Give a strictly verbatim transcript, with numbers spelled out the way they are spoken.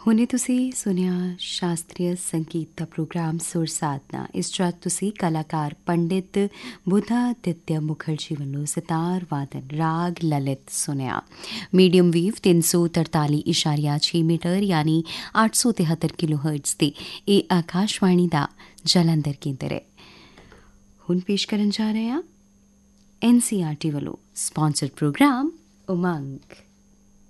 ਹੁਣੇ ਤੁਸੀਂ ਸੁਣਿਆ ਸ਼ਾਸਤਰੀ ਸੰਗੀਤ ਦਾ ਪ੍ਰੋਗਰਾਮ ਸੁਰ ਸਾਧਨਾ। ਇਸ 'ਚ ਅੱਜ ਤੁਸੀਂ ਕਲਾਕਾਰ ਪੰਡਿਤ ਬੁੱਧਾਦਿੱਤਿਆ ਮੁਖਰਜੀ ਵੱਲੋਂ ਸਿਤਾਰ ਵਾਦਨ ਰਾਗ ਲਲਿਤ ਸੁਣਿਆ। ਮੀਡੀਅਮ ਵੇਵ ਤਿੰਨ ਸੌ ਤਰਤਾਲੀ ਇਸ਼ਾਰੀਆ ਛੇ ਮੀਟਰ ਯਾਨੀ ਅੱਠ ਸੌ ਤਿਹੱਤਰ ਕਿਲੋ ਹਰਟਜ਼ 'ਤੇ ਇਹ ਆਕਾਸ਼ਵਾਣੀ ਦਾ ਜਲੰਧਰ ਕੇਂਦਰ ਹੈ। ਹੁਣ ਪੇਸ਼ ਕਰਨ ਜਾ ਰਹੇ ਹਾਂ ਐਨ ਸੀ ਆਰ ਟੀ ਵੱਲੋਂ ਸਪਾਂਸਰਡ ਪ੍ਰੋਗਰਾਮ ਉਮੰਗ।